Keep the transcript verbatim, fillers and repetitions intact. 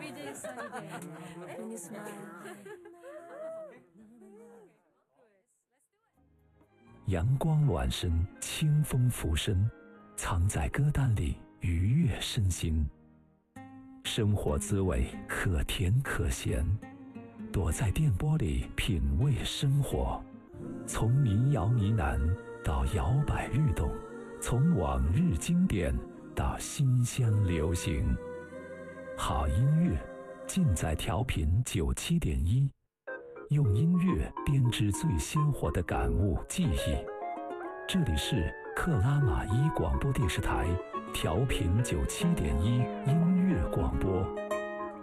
B J song when you smile. 阳光暖身，清风拂身，藏在歌单里愉悦身心。生活滋味可甜可咸，躲在电波里品味生活。从民谣呢喃到摇摆律动，从往日经典到新乡流行。好音乐尽在调频九七点一，用音乐编织最鲜活的感悟记忆。这里是克拉玛依广播电视台调频九七点一音乐广播。